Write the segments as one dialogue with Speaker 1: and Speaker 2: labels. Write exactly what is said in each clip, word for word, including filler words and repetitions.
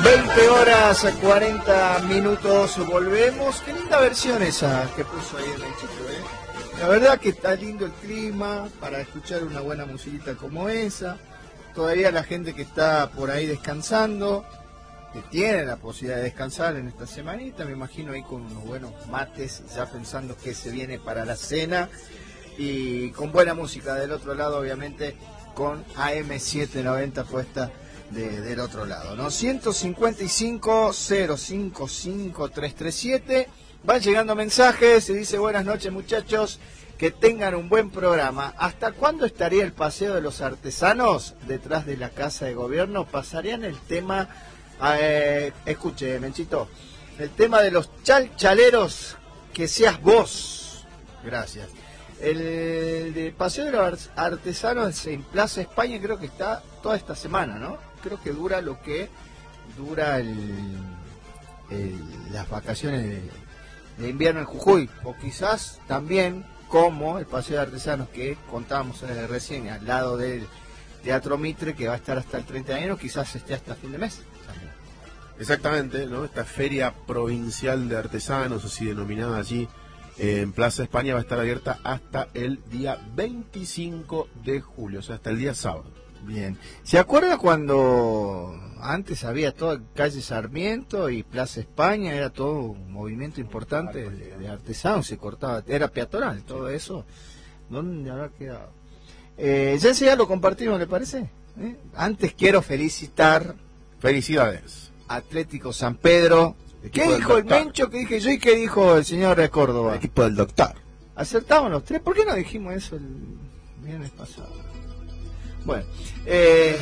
Speaker 1: veinte horas cuarenta minutos, volvemos. Qué linda versión esa que puso ahí el Menchito, ¿eh? La verdad que está lindo el clima para escuchar una buena musiquita como esa. Todavía la gente que está por ahí descansando, que tiene la posibilidad de descansar en esta semanita, me imagino ahí con unos buenos mates, ya pensando que se viene para la cena y con buena música del otro lado, obviamente, con A M setecientos noventa puesta de, del otro lado, ¿no? ciento cincuenta y cinco, cero cinco cinco, tres tres siete. Van llegando mensajes, se dice buenas noches muchachos, que tengan un buen programa. ¿Hasta cuándo estaría el paseo de los artesanos detrás de la Casa de Gobierno? Pasarían el tema, eh, escuche Menchito, el tema de los chalchaleros, que seas vos. Gracias. El de paseo de los artesanos en Plaza España creo que está toda esta semana, ¿no? Creo que dura lo que dura el, el, las vacaciones de, de invierno en Jujuy, o quizás también como el paseo de artesanos que contábamos eh, recién al lado del Teatro Mitre, que va a estar hasta el treinta de enero, quizás esté hasta fin de mes también.
Speaker 2: Exactamente, ¿no? Esta feria provincial de artesanos, así denominada allí eh, en Plaza España, va a estar abierta hasta el día veinticinco de julio, o sea, hasta el día sábado.
Speaker 1: Bien. ¿Se acuerda cuando antes había toda calle Sarmiento y Plaza España, era todo un movimiento importante de, de artesanos, se cortaba, era peatonal todo eso? ¿Dónde habrá quedado? Eh, ya ese ya lo compartimos, ¿le parece? ¿Eh? Antes quiero felicitar.
Speaker 2: Felicidades.
Speaker 1: Atlético San Pedro. ¿Qué dijo el Mencho? ¿Qué dije yo? ¿Y qué dijo el señor Córdoba?
Speaker 2: El equipo del doctor.
Speaker 1: Acertamos los tres. ¿Por qué no dijimos eso el viernes pasado? Bueno, eh,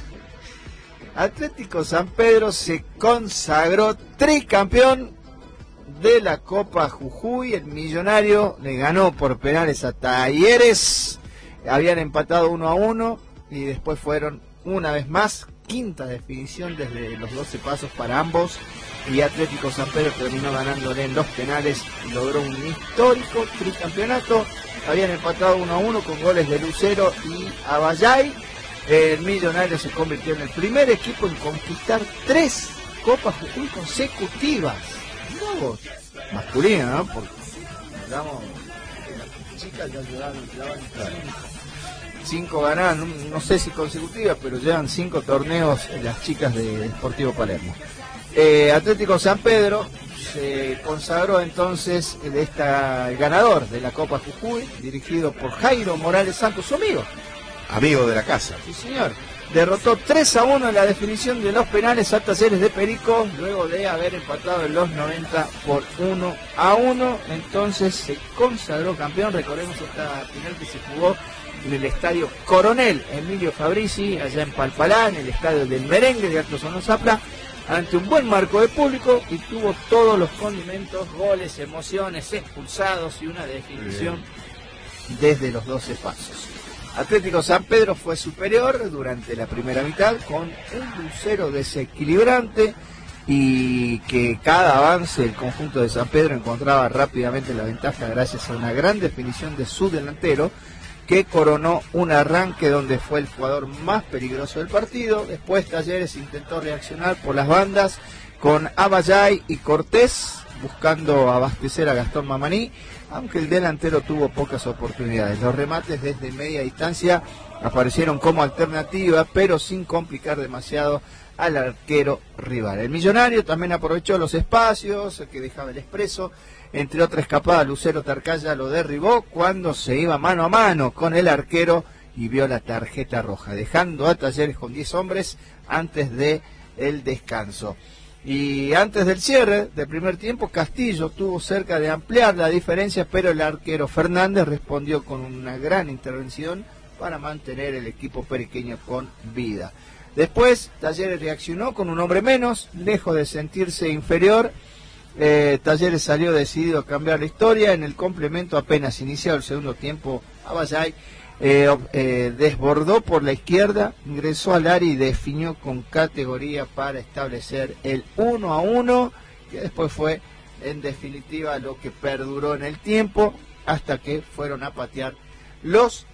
Speaker 1: Atlético San Pedro se consagró tricampeón de la Copa Jujuy. El Millonario le ganó por penales a Talleres. Habían empatado uno a uno y después fueron una vez más, quinta definición desde los doce pasos para ambos. Y Atlético San Pedro terminó ganándole en los penales y logró un histórico tricampeonato. Habían empatado uno a uno con goles de Lucero y Abayay. El Millonario se convirtió en el primer equipo en conquistar tres Copas Jujuy consecutivas. No, masculina, ¿no? Porque, digamos, las chicas ya llevaron, llevaban cinco, cinco ganadas, no, no sé si consecutivas, pero llevan cinco torneos las chicas de Sportivo Palermo. Eh, Atlético San Pedro se consagró entonces de esta, el ganador de la Copa Jujuy, dirigido por Jairo Morales Santos, su amigo.
Speaker 2: Amigo de la casa.
Speaker 1: Sí, señor. Derrotó tres a uno en la definición de los penales a Talleres de Perico, luego de haber empatado en los noventa por uno a uno. Entonces se consagró campeón. Recordemos esta final que se jugó en el estadio Coronel Emilio Fabrici, allá en Palpalá, en el estadio del Merengue de Alto Sono Zapla, ante un buen marco de público, y tuvo todos los condimentos, goles, emociones, expulsados y una definición Bien. desde los doce pasos. Atlético San Pedro fue superior durante la primera mitad con un Lucero desequilibrante y que cada avance el conjunto de San Pedro encontraba rápidamente la ventaja gracias a una gran definición de su delantero, que coronó un arranque donde fue el jugador más peligroso del partido. Después Talleres intentó reaccionar por las bandas con Abayay y Cortés, buscando abastecer a Gastón Mamaní, aunque el delantero tuvo pocas oportunidades. Los remates desde media distancia aparecieron como alternativa, pero sin complicar demasiado al arquero rival. El Millonario también aprovechó los espacios que dejaba el Expreso. Entre otra escapada, Lucero Tarcaya lo derribó cuando se iba mano a mano con el arquero y vio la tarjeta roja, dejando a Talleres con diez hombres antes de el descanso. Y antes del cierre del primer tiempo, Castillo tuvo cerca de ampliar la diferencia, pero el arquero Fernández respondió con una gran intervención para mantener el equipo periqueño con vida. Después, Talleres reaccionó con un hombre menos, lejos de sentirse inferior. Eh, Talleres salió decidido a cambiar la historia. En el complemento, apenas iniciado el segundo tiempo, Abayay eh, eh, desbordó por la izquierda, ingresó al área y definió con categoría para establecer el uno a uno, que después fue en definitiva lo que perduró en el tiempo hasta que fueron a patear los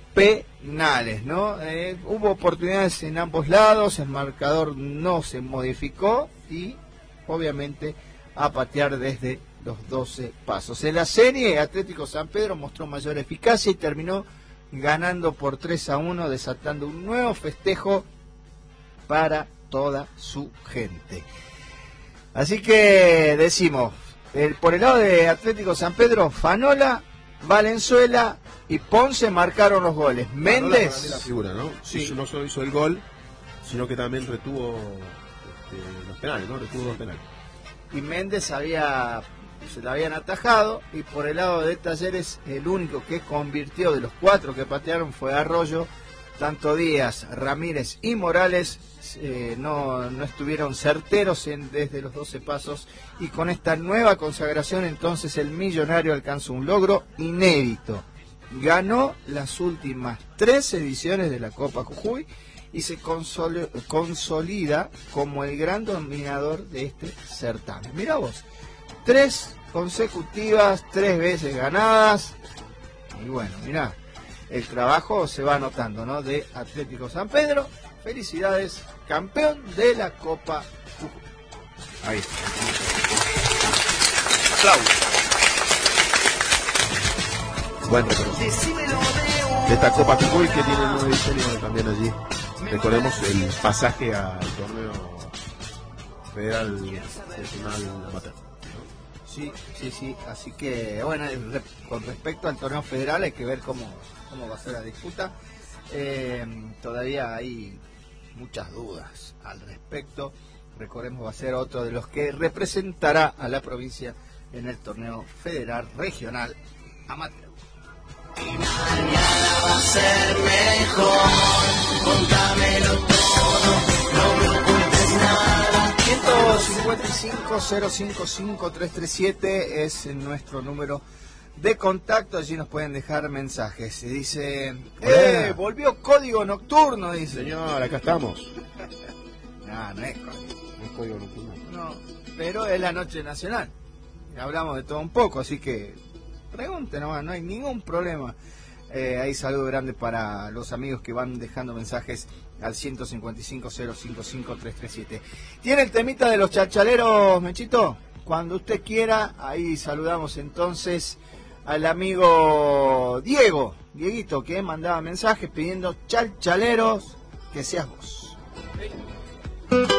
Speaker 1: penales, ¿no? Eh, hubo oportunidades en ambos lados, el marcador no se modificó y obviamente a patear desde los doce pasos. En la serie, Atlético San Pedro mostró mayor eficacia y terminó ganando por tres a uno, desatando un nuevo festejo para toda su gente. Así que decimos, el, por el lado de Atlético San Pedro, Fanola, Valenzuela y Ponce marcaron los goles. Méndez,
Speaker 2: Fanola, la figura, ¿no?
Speaker 1: Sí.
Speaker 2: Hizo, no solo hizo el gol, sino que también retuvo este, los penales, ¿no? Retuvo dos penales.
Speaker 1: Y Méndez había, se la habían atajado, y por el lado de Talleres el único que convirtió de los cuatro que patearon fue Arroyo. Tanto Díaz, Ramírez y Morales eh, no, no estuvieron certeros en, desde los doce pasos, y con esta nueva consagración entonces el Millonario alcanzó un logro inédito. Ganó las últimas tres ediciones de la Copa Jujuy y se consol, consolida como el gran dominador de este certamen. Mirá vos, tres consecutivas, tres veces ganadas, y bueno, mirá, el trabajo se va anotando, ¿no? De Atlético San Pedro. Felicidades, campeón de la Copa Jujuy. Ahí está. Aplausos.
Speaker 2: Bueno, de esta Copa Jujuy que tiene nueve ediciones también allí. Recordemos el pasaje al torneo federal regional amateur.
Speaker 1: Sí, sí, sí. Así que, bueno, con respecto al torneo federal hay que ver cómo, cómo va a ser la disputa. Eh, todavía hay muchas dudas al respecto. Recordemos, va a ser otro de los que representará a la provincia en el torneo federal regional amateur.
Speaker 3: Y mañana va a ser mejor, contámelo todo, no me ocultes nada.
Speaker 1: ciento cincuenta y cinco, cero cinco cinco, tres tres siete es nuestro número de contacto. Allí nos pueden dejar mensajes. Se dice, ¡eh! Volvió Código Nocturno, dice.
Speaker 2: Señor, acá estamos.
Speaker 1: No, no es Código.
Speaker 2: No es Código Nocturno.
Speaker 1: No, pero es la noche nacional. Hablamos de todo un poco, así que pregunten nomás, no hay ningún problema. Eh, ahí saludo grande para los amigos que van dejando mensajes al ciento cincuenta y cinco, cero cinco cinco, tres tres siete. ¿Tiene el temita de los chalchaleros, Mechito? Cuando usted quiera, ahí saludamos entonces al amigo Diego, Dieguito, que mandaba mensajes pidiendo chalchaleros, que seas vos.